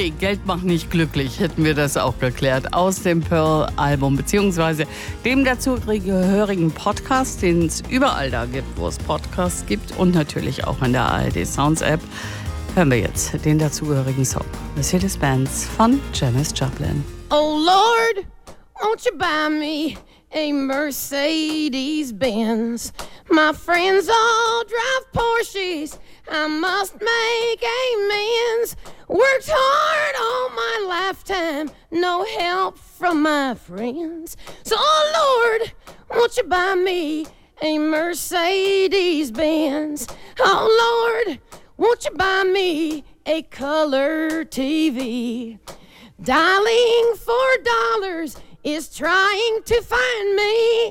Okay, Geld macht nicht glücklich, hätten wir das auch geklärt. Aus dem Pearl-Album, beziehungsweise dem dazugehörigen Podcast, den es überall da gibt, wo es Podcasts gibt und natürlich auch in der ARD Sounds App, hören wir jetzt den dazugehörigen Song Mercedes-Benz von Janis Joplin. Oh Lord, won't you buy me a Mercedes-Benz? My friends all drive Porsches, I must make amends. Worked hard all my lifetime, no help from my friends. So, oh Lord, won't you buy me a Mercedes-Benz? Oh Lord, won't you buy me a color TV? Dialing $4 is trying to find me